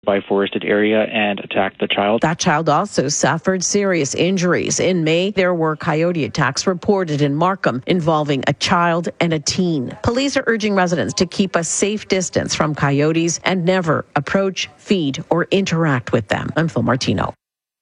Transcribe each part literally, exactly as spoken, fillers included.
nearby forested area and attacked the child. That child also suffered serious injuries. In May, there were coyote attacks reported in Markham involving a child and a teen. Police are urging residents to keep a safe distance from coyotes and never approach, feed, or interact with them. I'm Phil Martino.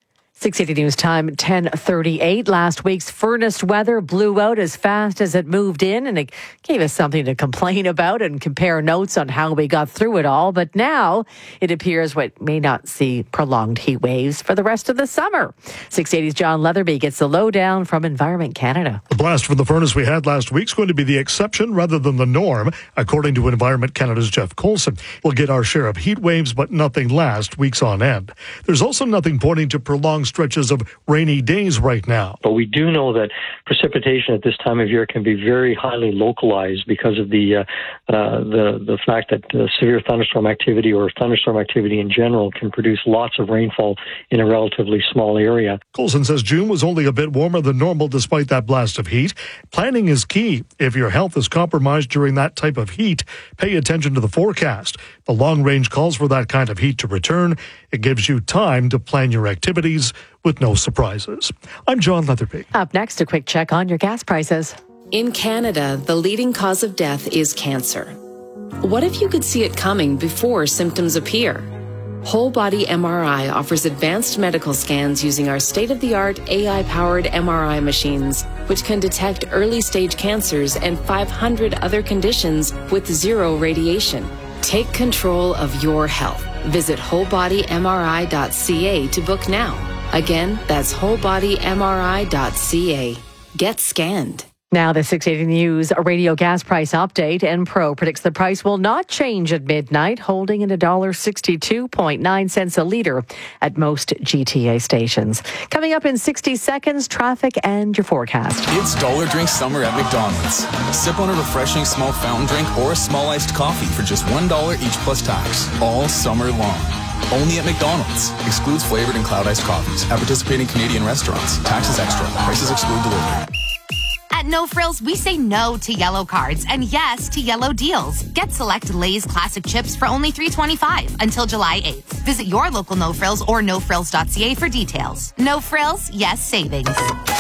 six eighty News Time, ten thirty-eight. Last week's furnace weather blew out as fast as it moved in, and it gave us something to complain about and compare notes on how we got through it all. But now it appears we may not see prolonged heat waves for the rest of the summer. six eighty's John Leatherby gets the lowdown from Environment Canada. The blast from the furnace we had last week is going to be the exception rather than the norm, according to Environment Canada's Jeff Coulson. We'll get our share of heat waves, but nothing last weeks on end. There's also nothing pointing to prolonged stretches of rainy days right now. But we do know that precipitation at this time of year can be very highly localized because of the uh, uh, the the fact that uh, severe thunderstorm activity or thunderstorm activity in general can produce lots of rainfall in a relatively small area. Coulson says June was only a bit warmer than normal despite that blast of heat. Planning is key. If your health is compromised during that type of heat, pay attention to the forecast. The long range calls for that kind of heat to return. It gives you time to plan your activities with no surprises. I'm John Leatherby. Up next, a quick check on your gas prices. In Canada, the leading cause of death is cancer. What if you could see it coming before symptoms appear? Whole Body M R I offers advanced medical scans using our state-of-the-art A I-powered M R I machines, which can detect early-stage cancers and five hundred other conditions with zero radiation. Take control of your health. Visit whole body m r i dot c a to book now. Again, that's whole body m r i dot c a. Get scanned. Now the six eighty News radio gas price update. Enpro predicts the price will not change at midnight, holding at one dollar sixty-two point nine cents a litre at most G T A stations. Coming up in sixty seconds, traffic and your forecast. It's Dollar Drink Summer at McDonald's. Sip on a refreshing small fountain drink or a small iced coffee for just one dollar each plus tax, all summer long. Only at McDonald's. Excludes flavored and cloud iced coffees at participating Canadian restaurants. Taxes extra. Prices exclude delivery. At No Frills, we say no to yellow cards and yes to yellow deals. Get select Lay's classic chips for only three dollars and twenty-five cents until July eighth. Visit your local No Frills or no frills dot c a for details. No Frills, yes savings.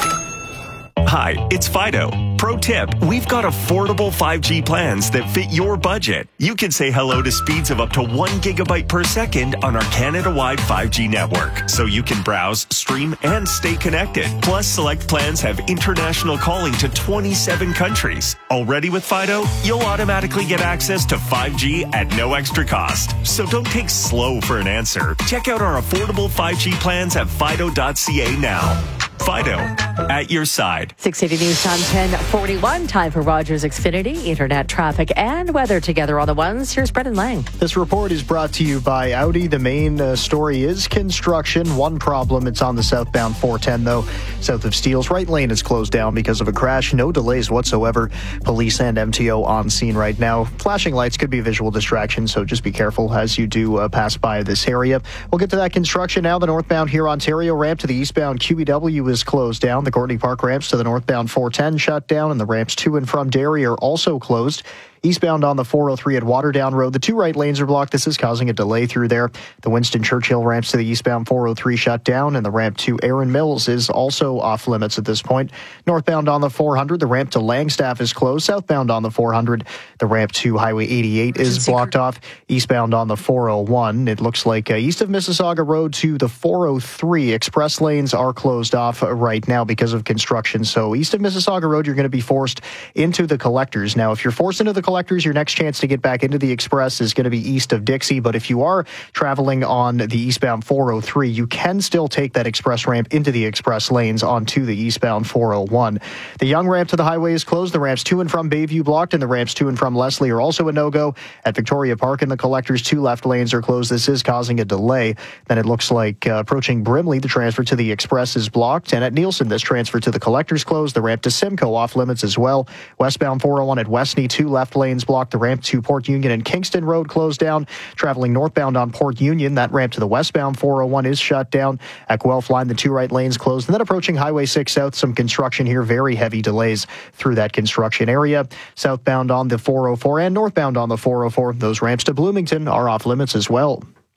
Hi, it's Fido. Pro tip, we've got affordable five G plans that fit your budget. You can say hello to speeds of up to one gigabyte per second on our Canada-wide five G network, so you can browse, stream, and stay connected. Plus, select plans have international calling to twenty-seven countries. Already with Fido, you'll automatically get access to five G at no extra cost. So don't take slow for an answer. Check out our affordable five G plans at fido dot c a now. Fido, at your side. six eighty News Time, ten forty-one. Time for Rogers Xfinity. Internet, traffic, and weather together on the ones. Here's Brendan Lang. This report is brought to you by Audi. The main uh, story is construction. One problem, it's on the southbound four ten, though. South of Steeles, right lane is closed down because of a crash. No delays whatsoever. Police and M T O on scene right now. Flashing lights could be a visual distraction, so just be careful as you do uh, pass by this area. We'll get to that construction now. The northbound here Ontario ramp to the eastbound Q E W is closed down. The Courtney Park ramps to the northbound four ten shut down, and the ramps to and from Derry are also closed. Eastbound on the four oh three at Waterdown Road, the two right lanes are blocked. This is causing a delay through there. The Winston Churchill ramps to the eastbound four oh three shut down, and the ramp to Erin Mills is also off limits at this point. Northbound on the four hundred, the ramp to Langstaff is closed. Southbound on the four hundred, the ramp to Highway eighty-eight is blocked off. Eastbound on the four oh one, it looks like uh, east of Mississauga Road to the four oh three, express lanes are closed off right now because of construction. So east of Mississauga Road, you're going to be forced into the collectors. Now, if you're forced into the collectors, your next chance to get back into the express is going to be east of Dixie. But if you are traveling on the eastbound four oh three, you can still take that express ramp into the express lanes onto the eastbound four oh one. The Young ramp to the highway is closed. The ramps to and from Bayview blocked, and the ramps to and from Leslie are also a no-go. At Victoria Park and the collectors, two left lanes are closed. This is causing a delay. Then it looks like uh, approaching Brimley, the transfer to the express is blocked. And at Nielsen, this transfer to the collectors closed. The ramp to Simcoe off limits as well. Westbound four oh one at Westney, two left lanes blocked. The ramp to Port Union and Kingston Road closed down. Traveling northbound on Port Union, that ramp to the westbound four oh one is shut down. At Guelph Line, the two right lanes closed. And then approaching Highway six South, some construction here. Very heavy delays through that construction area. Southbound on the four oh four and northbound on the four oh four, those ramps to Bloomington are off limits as well.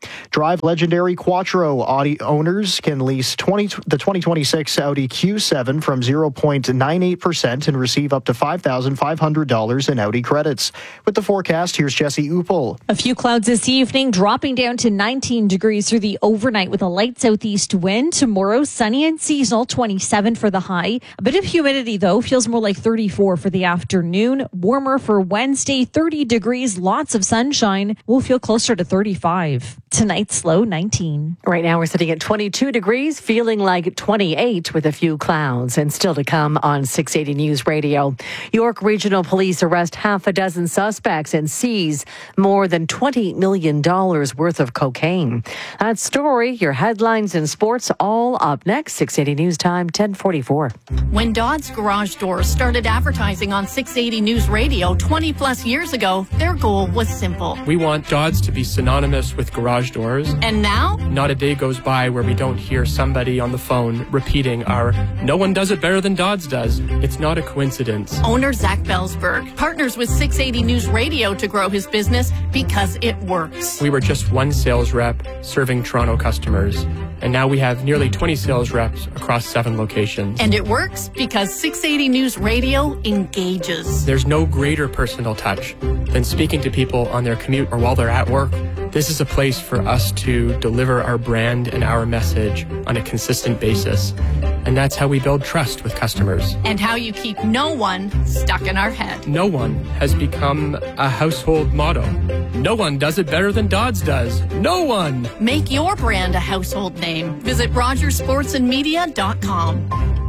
Drive legendary Quattro Audi owners can lease twenty, the twenty twenty-six Audi Q seven from zero point nine eight percent and receive up to five thousand five hundred dollars in Audi credits. With the forecast, here's Jesse Uppel. A few clouds this evening, dropping down to nineteen degrees through the overnight with a light southeast wind. Tomorrow, sunny and seasonal, twenty-seven for the high. A bit of humidity, though, feels more like thirty-four for the afternoon. Warmer for Wednesday, thirty degrees, lots of sunshine. We'll feel closer to thirty-five. Tonight's low, nineteen. Right now we're sitting at twenty-two degrees, feeling like twenty-eight with a few clouds. And still to come on six eighty News Radio. York Regional Police arrest half a dozen suspects and seize more than twenty million dollars worth of cocaine. That story, your headlines and sports, all up next. six eighty News Time, ten forty-four. When Dodds Garage Doors started advertising on six eighty News Radio twenty plus years ago, their goal was simple. We want Dodds to be synonymous with garage doors. And now? Not a day goes by where we don't hear somebody on the phone repeating our "no one does it better than Dodds does." It's not a coincidence. Owner Zach Belsberg partners with six eighty News Radio to grow his business because it works. We were just one sales rep serving Toronto customers, and now we have nearly twenty sales reps across seven locations. And it works because six eighty News Radio engages. There's no greater personal touch than speaking to people on their commute or while they're at work. This is a place for us to deliver our brand and our message on a consistent basis. And that's how we build trust with customers. And how you keep no one stuck in our head. No one has become a household motto. No one does it better than Dodds does. No one! Make your brand a household name. Visit rogers sports and media dot com.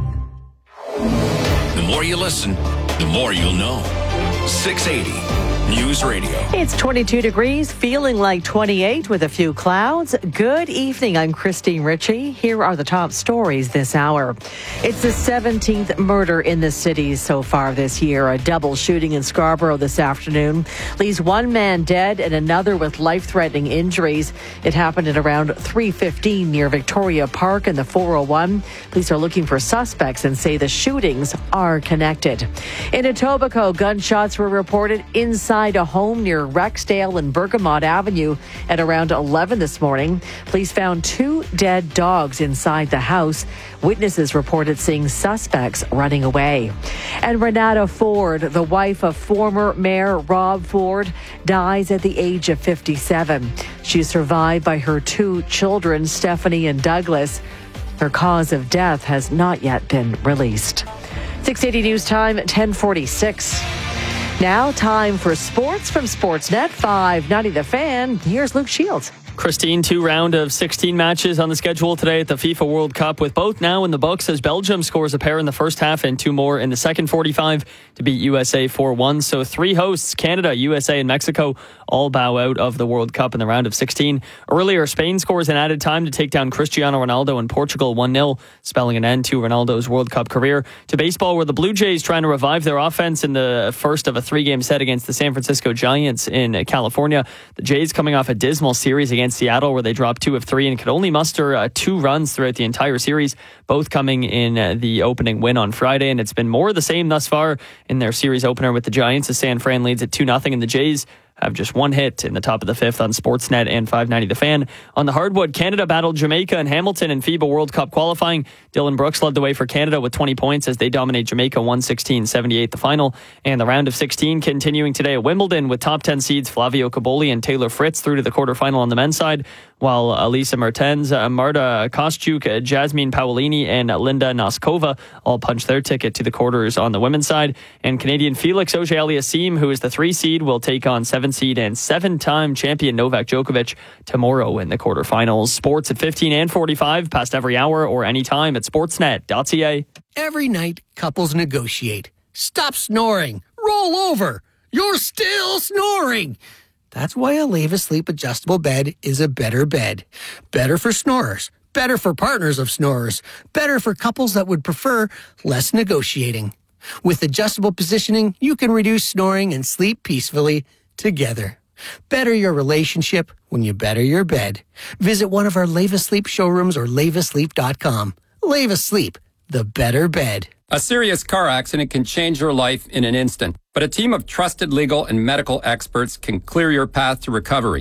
The more you listen, the more you'll know. six eighty News Radio. It's twenty-two degrees, feeling like twenty-eight with a few clouds. Good evening. I'm Christine Ritchie. Here are the top stories this hour. It's the seventeenth murder in the city so far this year. A double shooting in Scarborough this afternoon leaves one man dead and another with life-threatening injuries. It happened at around three fifteen near Victoria Park in the four oh one. Police are looking for suspects and say the shootings are connected. In Etobicoke, gunshots were reported inside a home near Rexdale and Bergamot Avenue at around eleven this morning. Police found two dead dogs inside the house. Witnesses reported seeing suspects running away. And Renata Ford, the wife of former Mayor Rob Ford, dies at the age of fifty-seven. She's survived by her two children, Stephanie and Douglas. Her cause of death has not yet been released. six eighty News Time, ten forty-six. Now, time for sports from Sportsnet five ninety The Fan. Here's Luke Shields. Christine, two round of sixteen matches on the schedule today at the FIFA World Cup, with both now in the books as Belgium scores a pair in the first half and two more in the second forty-five to beat U S A four one. So three hosts, Canada, U S A and Mexico, all bow out of the World Cup in the round of sixteen. Earlier, Spain scores an added time to take down Cristiano Ronaldo and Portugal one nil, spelling an end to Ronaldo's World Cup career. To baseball, where the Blue Jays trying to revive their offense in the first of a three-game set against the San Francisco Giants in California. The Jays coming off a dismal series against Seattle, where they dropped two of three and could only muster uh, two runs throughout the entire series, both coming in uh, the opening win on Friday. And it's been more of the same thus far in their series opener with the Giants, as San Fran leads at two nothing, and the Jays have just one hit in the top of the fifth on Sportsnet and five ninety The Fan. On the hardwood, Canada battled Jamaica and Hamilton in FIBA World Cup qualifying. Dylan Brooks led the way for Canada with twenty points as they dominate Jamaica one sixteen seventy-eight the final. And the round of sixteen continuing today at Wimbledon, with top ten seeds Flavio Cobolli and Taylor Fritz through to the quarterfinal on the men's side, while Elisa Mertens, uh, Marta Kostyuk, uh, Jasmine Paolini, and Linda Noskova all punch their ticket to the quarters on the women's side. And Canadian Felix Auger-Aliassime, who is the three seed, will take on seven seed and seven-time champion Novak Djokovic tomorrow in the quarterfinals. Sports at fifteen and forty-five, past every hour or anytime at sportsnet dot c a. Every night, couples negotiate. Stop snoring. Roll over. You're still snoring. That's why a Leva Sleep adjustable bed is a better bed. Better for snorers. Better for partners of snorers. Better for couples that would prefer less negotiating. With adjustable positioning, you can reduce snoring and sleep peacefully together. Better your relationship when you better your bed. Visit one of our Leva Sleep showrooms or leva sleep dot com. Leva Sleep, the better bed. A serious car accident can change your life in an instant, but a team of trusted legal and medical experts can clear your path to recovery.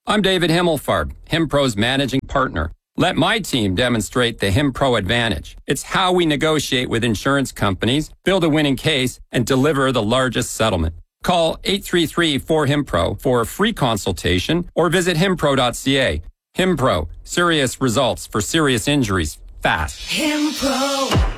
I'm David Himmelfarb, HimPro's managing partner. Let my team demonstrate the HimPro advantage. It's how we negotiate with insurance companies, build a winning case, and deliver the largest settlement. Call eight three three, four, HIMPRO for a free consultation or visit himpro dot c a. HimPro, serious results for serious injuries, fast. HimPro.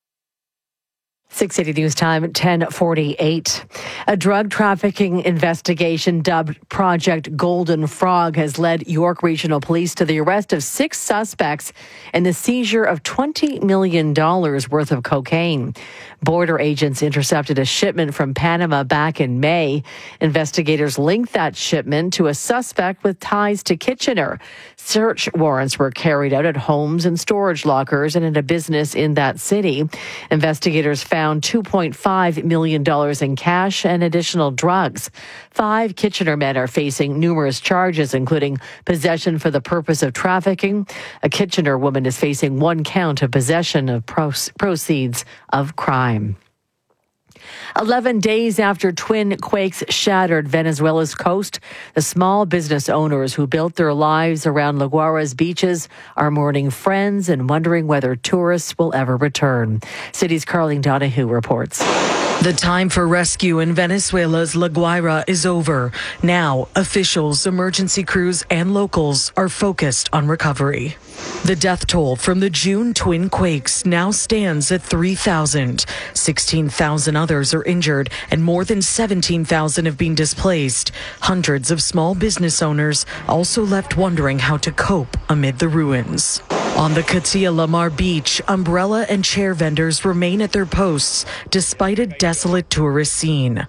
six eighty News Time, ten forty-eight. A drug trafficking investigation dubbed Project Golden Frog has led York Regional Police to the arrest of six suspects and the seizure of twenty million dollars worth of cocaine. Border agents intercepted a shipment from Panama back in May. Investigators linked that shipment to a suspect with ties to Kitchener. Search warrants were carried out at homes and storage lockers and in a business in that city. Investigators found two point five million dollars in cash and additional drugs. Five Kitchener men are facing numerous charges, including possession for the purpose of trafficking. A Kitchener woman is facing one count of possession of proceeds of crime. Eleven days after twin quakes shattered Venezuela's coast, the small business owners who built their lives around La Guaira's beaches are mourning friends and wondering whether tourists will ever return. City's Carling Donahue reports. The time for rescue in Venezuela's La Guaira is over. Now, officials, emergency crews, and locals are focused on recovery. The death toll from the June twin quakes now stands at three thousand. sixteen thousand others are injured, and more than seventeen thousand have been displaced. Hundreds of small business owners also left wondering how to cope amid the ruins. On the Katia Lamar beach, umbrella and chair vendors remain at their posts despite a desolate tourist scene.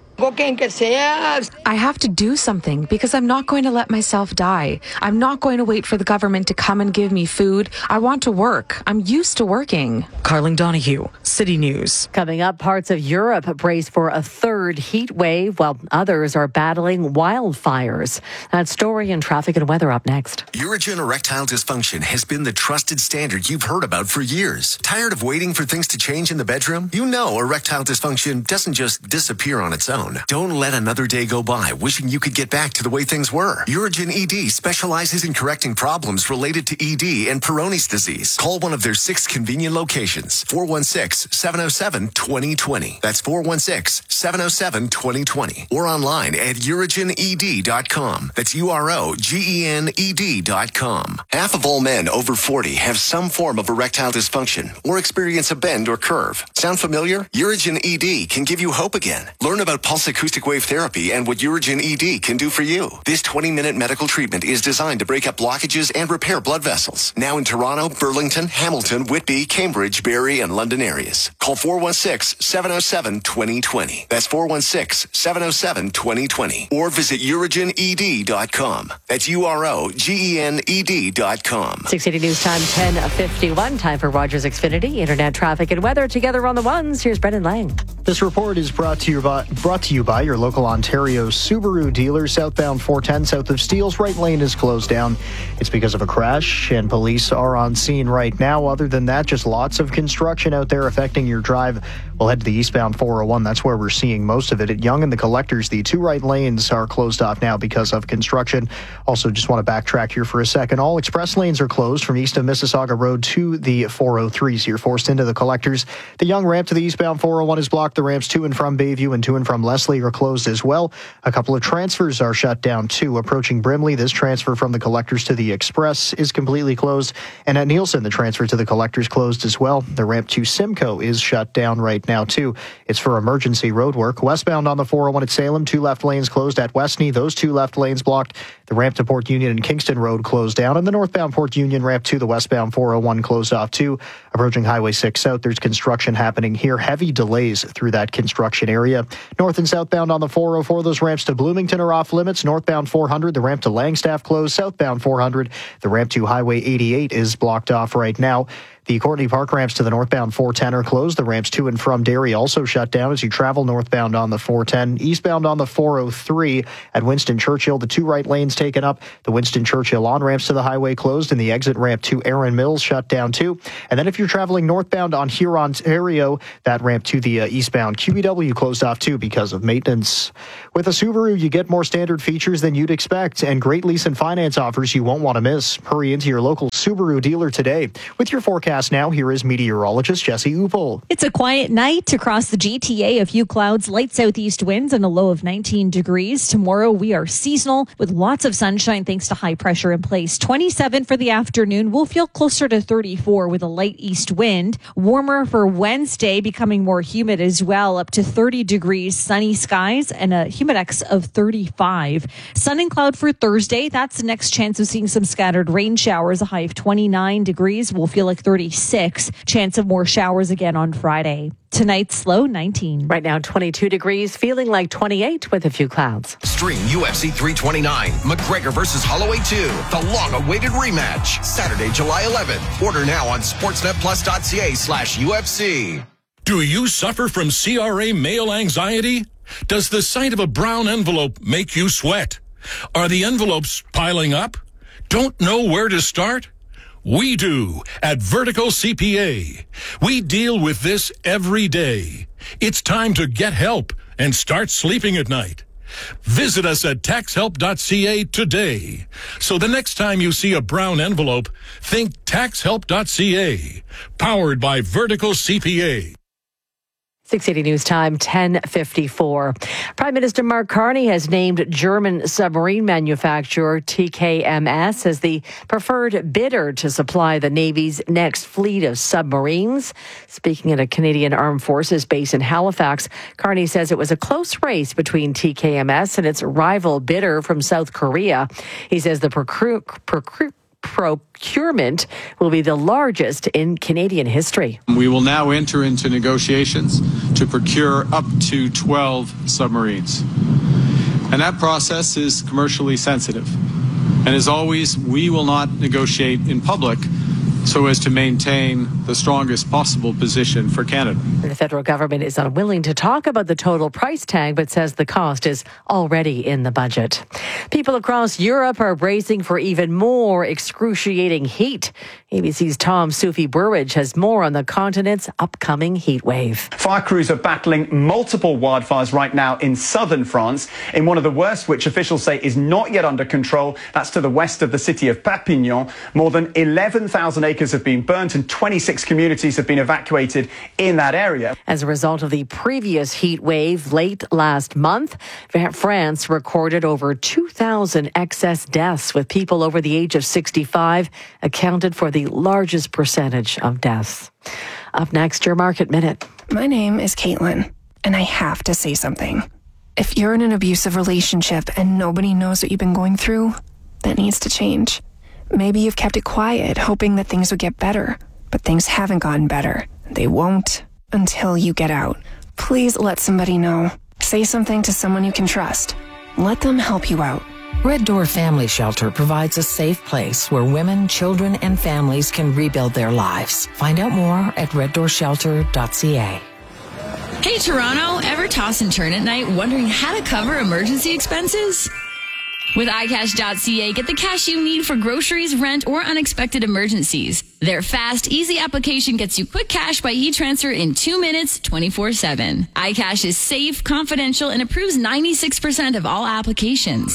I have to do something because I'm not going to let myself die. I'm not going to wait for the government to come and give me food. I want to work. I'm used to working. Carling Donahue, City News. Coming up, parts of Europe brace for a third heat wave while others are battling wildfires. That story and traffic and weather up next. Urigen erectile dysfunction has been the trusted standard you've heard about for years. Tired of waiting for things to change in the bedroom? You know erectile dysfunction doesn't just disappear on its own. Don't let another day go by wishing you could get back to the way things were. Urigen E D specializes in correcting problems related to E D and Peyronie's disease. Call one of their six convenient locations. four one six, seven oh seven, two oh two oh. That's four one six, seven oh seven, two oh two oh. Or online at urigen e d dot com. That's U R O G E N E D dot com. Half of all men over forty have some form of erectile dysfunction or experience a bend or curve. Sound familiar? Urigen E D can give you hope again. Learn about pulse acoustic wave therapy and what Urigen E D can do for you. This twenty-minute medical treatment is designed to break up blockages and repair blood vessels. Now in Toronto, Burlington, Hamilton, Whitby, Cambridge, Barrie, and London areas. Call four one six, seven oh seven, two oh two oh. That's four one six, seven oh seven, two oh two oh. Or visit urigen e d dot com. That's U R O G E N E D dot com. six eighty News Time, ten fifty-one. Time for Rogers Xfinity. Internet traffic and weather together on the ones. Here's Brendan Lang. This report is brought to you by, brought to you by your local Ontario Subaru dealer. Southbound four ten south of Steeles, right lane is closed down. It's because of a crash, and police are on scene right now. Other than that, just lots of construction out there affecting your drive. We'll head to the eastbound four oh one. That's where we're seeing most of it. At Yonge and the Collectors, the two right lanes are closed off now because of construction. Also, just want to backtrack here for a second. All express lanes are closed from east of Mississauga Road to the four oh three, so you're forced into the Collectors. The Yonge ramp to the eastbound four oh one is blocked. The ramps to and from Bayview and to and from Leslie are closed as well. A couple of transfers are shut down too. Approaching Brimley, this transfer from the Collectors to the Express is completely closed. And at Nielsen, the transfer to the Collectors closed as well. The ramp to Simcoe is shut down right now too. It's for emergency road work. Westbound on the four oh one at Salem, two left lanes closed at Westney. Those two left lanes blocked. The ramp to Port Union and Kingston Road closed down. And the northbound Port Union ramp to the westbound four oh one closed off too. Approaching Highway six South, there's construction happening here. Heavy delays through that construction area. North and southbound on the four oh four, those ramps to Bloomington are off limits. Northbound four hundred, the ramp to Langstaff closed. Southbound four hundred, the ramp to Highway eighty-eight is blocked off right now. The Courtney Park ramps to the northbound four ten are closed. The ramps to and from Derry also shut down as you travel northbound on the four ten. Eastbound on the four oh three at Winston Churchill, the two right lanes taken up. The Winston Churchill on-ramps to the highway closed, and the exit ramp to Erin Mills shut down too. And then if you're traveling northbound on Huron, Ontario, that ramp to the uh, eastbound Q E W closed off too because of maintenance. With a Subaru, you get more standard features than you'd expect and great lease and finance offers you won't want to miss. Hurry into your local Subaru dealer today. With your forecast now, here is meteorologist Jesse Upel. It's a quiet night across the G T A. A few clouds, light southeast winds, and a low of nineteen degrees. Tomorrow, we are seasonal with lots of sunshine thanks to high pressure in place. twenty-seven for the afternoon. We'll feel closer to thirty-four with a light east wind. Warmer for Wednesday, becoming more humid as well, up to thirty degrees, sunny skies, and a humidex of thirty-five. Sun and cloud for Thursday. That's the next chance of seeing some scattered rain showers. A high of twenty-nine degrees. We'll feel like thirty-six. Chance of more showers again on Friday. Tonight's low, nineteen. Right now, twenty-two degrees, feeling like twenty-eight with a few clouds. Stream U F C three twenty-nine, McGregor versus Holloway two, the long-awaited rematch. Saturday, July eleventh. Order now on sportsnetplus.ca slash UFC. Do you suffer from C R A mail anxiety? Does the sight of a brown envelope make you sweat? Are the envelopes piling up? Don't know where to start? We do at Vertical C P A. We deal with this every day. It's time to get help and start sleeping at night. Visit us at tax help dot c a today. So the next time you see a brown envelope, think tax help dot c a. Powered by Vertical C P A. six eighty News Time, ten fifty-four. Prime Minister Mark Carney has named German submarine manufacturer T K M S as the preferred bidder to supply the Navy's next fleet of submarines. Speaking at a Canadian Armed Forces base in Halifax, Carney says it was a close race between T K M S and its rival bidder from South Korea. He says the procure, procure, procurement will be the largest in Canadian history. We will now enter into negotiations to procure up to twelve submarines. And that process is commercially sensitive. And as always, we will not negotiate in public so as to maintain the strongest possible position for Canada. The federal government is unwilling to talk about the total price tag, but says the cost is already in the budget. People across Europe are bracing for even more excruciating heat. A B C's Tom Sufi Burridge has more on the continent's upcoming heat wave. Fire crews are battling multiple wildfires right now in southern France, in one of the worst, which officials say is not yet under control. That's to the west of the city of Perpignan. More than eleven thousand acres have been burnt and twenty-six communities have been evacuated in that area. As a result of the previous heat wave late last month, France recorded over two thousand excess deaths, with people over the age of sixty-five accounted for the largest percentage of deaths. Up next, your Market Minute. My name is Caitlin, and I have to say something. If you're in an abusive relationship and nobody knows what you've been going through, that needs to change. Maybe you've kept it quiet, hoping that things would get better, but things haven't gotten better. They won't until you get out. Please let somebody know. Say something to someone you can trust. Let them help you out. Red Door Family Shelter provides a safe place where women, children, and families can rebuild their lives. Find out more at red door shelter dot c a. Hey, Toronto, ever toss and turn at night wondering how to cover emergency expenses? With i cash dot c a, get the cash you need for groceries, rent, or unexpected emergencies. Their fast, easy application gets you quick cash by e-transfer in two minutes, twenty-four seven. iCash is safe, confidential, and approves ninety-six percent of all applications.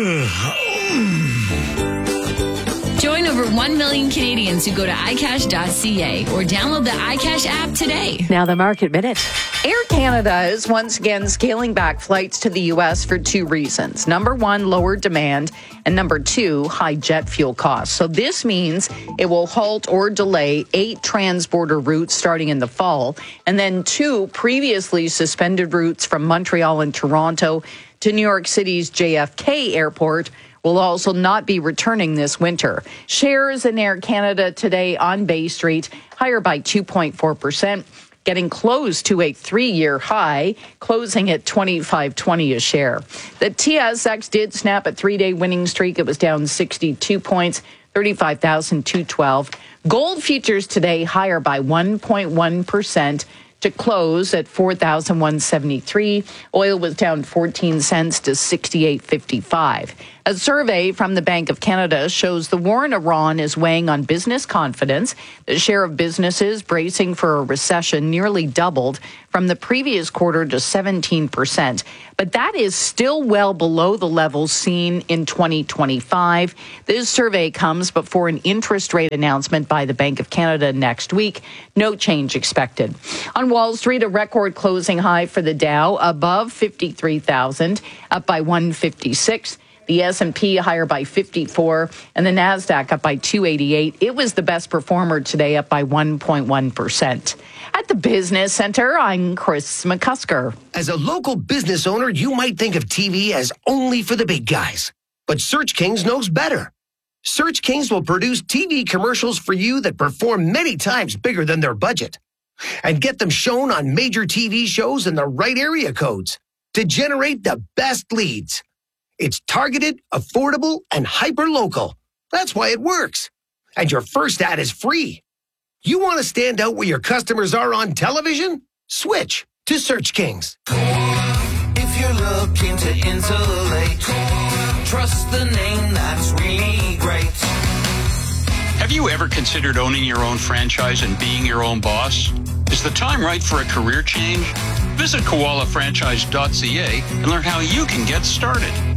Join over one million Canadians who go to i cash dot c a or download the iCash app today. Now the Market Minute. Air Canada is once again scaling back flights to the U S for two reasons. Number one, lower demand, and number two, high jet fuel costs. So this means it will halt or delay eight transborder routes starting in the fall, and then two previously suspended routes from Montreal and Toronto to New York City's J F K Airport will also not be returning this winter. Shares in Air Canada today on Bay Street higher by two point four percent, getting close to a three-year high, closing at twenty-five twenty a share. The T S X did snap a three-day winning streak. It was down sixty-two points thirty-five thousand two hundred twelve. Gold futures today higher by one point one percent to close at four thousand one hundred seventy-three. Oil was down fourteen cents to sixty-eight fifty-five. A survey from the Bank of Canada shows the war in Iran is weighing on business confidence. The share of businesses bracing for a recession nearly doubled from the previous quarter to seventeen percent. But that is still well below the levels seen in twenty twenty-five. This survey comes before an interest rate announcement by the Bank of Canada next week. No change expected. On Wall Street, a record closing high for the Dow above fifty-three thousand, up by one hundred fifty-six. The S and P higher by fifty-four, and the NASDAQ up by two hundred eighty-eight. It was the best performer today, up by one point one percent. At the Business Center, I'm Chris McCusker. As a local business owner, you might think of T V as only for the big guys. But Search Kings knows better. Search Kings will produce T V commercials for you that perform many times bigger than their budget. And get them shown on major T V shows in the right area codes to generate the best leads. It's targeted, affordable, and hyper-local. That's why it works. And your first ad is free. You want to stand out where your customers are on television? Switch to Search Kings. If you're looking to insulate, trust the name that's really great. Have you ever considered owning your own franchise and being your own boss? Is the time right for a career change? Visit koala franchise dot c a and learn how you can get started.